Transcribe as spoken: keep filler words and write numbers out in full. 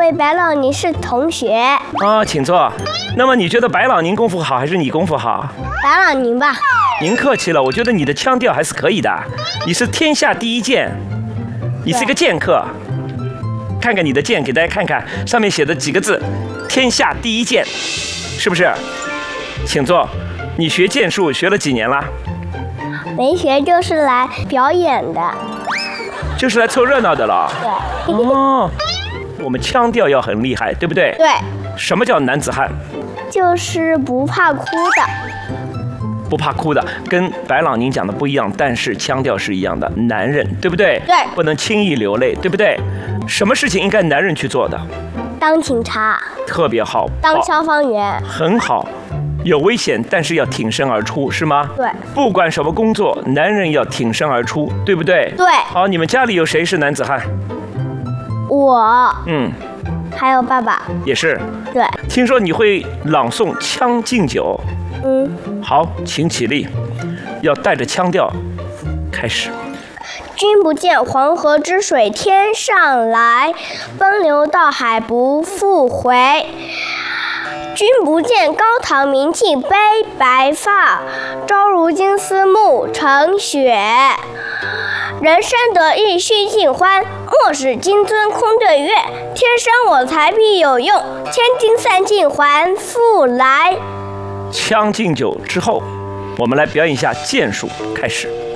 位白老宁是同学。 啊，请坐。那么你觉得白老宁功夫好还是你功夫好？ 白老宁吧。 您客气了，我觉得你的腔调还是可以的。你是天下第一剑，你是一个剑客。看看你的剑，给大家看看上面写的几个字：天下第一剑，是不是？请坐。你学剑术学了几年了？ 没学，就是来表演的。 就是来凑热闹的了。 对。 哦，我们腔调要很厉害，对不对？ 对。 什么叫男子汉？ 就是不怕哭的。 不怕哭的，跟白老宁讲的不一样，但是腔调是一样的。男人，对不对？ 对。 不能轻易流泪，对不对？什么事情应该男人去做的？ 当警察。 特别好。 当消防员。 很好。有危险，但是要挺身而出，是吗？ 对。 不管什么工作，男人要挺身而出，对不对？ 对。 好，你们家里有谁是男子汉？ 我。 嗯。 还有爸爸。 也是。 对。 听说你会朗诵《将进酒》。 嗯。 好，请起立，要带着腔调开始。 君不见黄河之水天上来，奔流到海不复回。君不见高堂明镜悲白发，朝如金丝暮成雪。人生得意须尽欢，莫使金樽空对月。天生我材必有用，千金散尽还复来。 将进酒之后，我们来表演一下剑术，开始。